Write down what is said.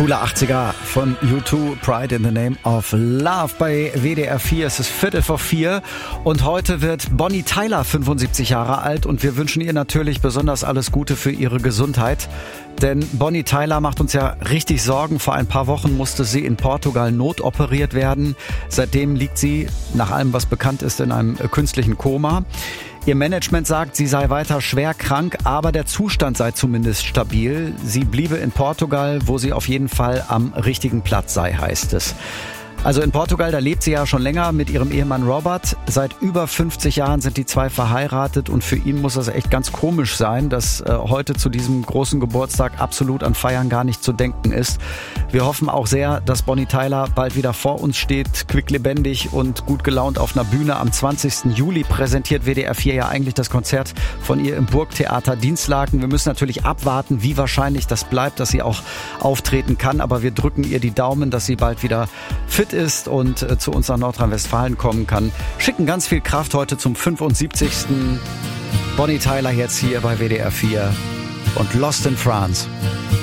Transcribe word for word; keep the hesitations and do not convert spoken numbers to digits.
Cooler achtziger von U zwei, Pride in the Name of Love bei W D R vier. Es ist Viertel vor vier und heute wird Bonnie Tyler fünfundsiebzig Jahre alt und wir wünschen ihr natürlich besonders alles Gute für ihre Gesundheit. Denn Bonnie Tyler macht uns ja richtig Sorgen. Vor ein paar Wochen musste sie in Portugal notoperiert werden. Seitdem liegt sie, nach allem was bekannt ist, in einem künstlichen Koma. Ihr Management sagt, sie sei weiter schwer krank, aber der Zustand sei zumindest stabil. Sie bliebe in Portugal, wo sie auf jeden Fall am richtigen Platz sei, heißt es. Also in Portugal, da lebt sie ja schon länger mit ihrem Ehemann Robert. Seit über fünfzig Jahren sind die zwei verheiratet und für ihn muss das echt ganz komisch sein, dass äh, heute zu diesem großen Geburtstag absolut an Feiern gar nicht zu denken ist. Wir hoffen auch sehr, dass Bonnie Tyler bald wieder vor uns steht, quicklebendig und gut gelaunt auf einer Bühne. Am zwanzigsten Juli präsentiert W D R vier ja eigentlich das Konzert von ihr im Burgtheater Dinslaken. Wir müssen natürlich abwarten, wie wahrscheinlich das bleibt, dass sie auch auftreten kann, aber wir drücken ihr die Daumen, dass sie bald wieder fit ist und äh, zu uns nach Nordrhein-Westfalen kommen kann. Schicken ganz viel Kraft heute zum fünfundsiebzigsten Bonnie Tyler jetzt hier bei W D R vier und Lost in France.